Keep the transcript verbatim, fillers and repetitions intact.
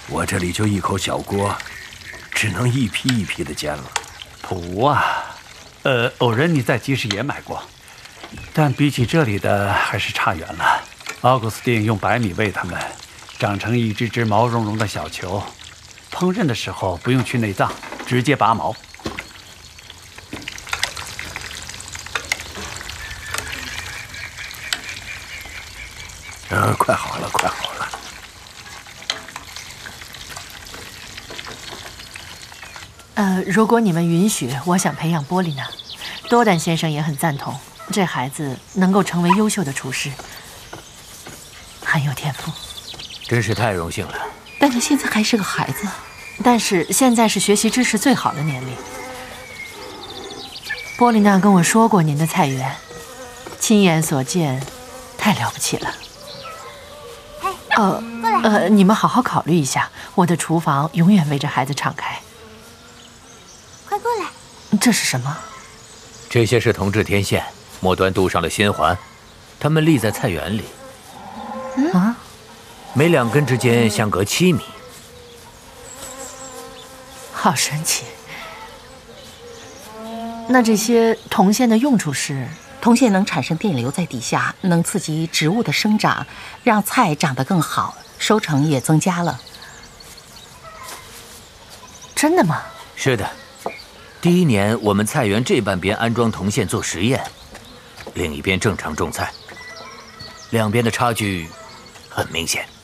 我这里就一口小锅，只能一批一批的煎了。 普啊，呃，偶然你在集市也买过，但比起这里的还是差远了。奥古斯丁用白米喂它们，长成一只只毛茸茸的小球。烹饪的时候不用去内脏，直接拔毛。 嗯，快好了，快好了。 呃，如果你们允许，我想培养波丽娜。多丹先生也很赞同，这孩子能够成为优秀的厨师，很有天赋。 真是太荣幸了。 但他现在还是个孩子， 但是现在是学习知识最好的年龄。波丽娜跟我说过您的菜园，亲眼所见，太了不起了。呃呃，你们好好考虑一下，我的厨房永远为这孩子敞开。 快过来！ 这是什么？ 这些是铜制天线，末端镀上了锌环，它们立在菜园里。 嗯啊， 每两根之间相隔七米。 好神奇。那这些铜线的用处是？ 铜线能产生电流在底下，能刺激植物的生长，让菜长得更好，收成也增加了。 真的吗？ 是的，第一年我们菜园这半边安装铜线做实验，另一边正常种菜，两边的差距很明显。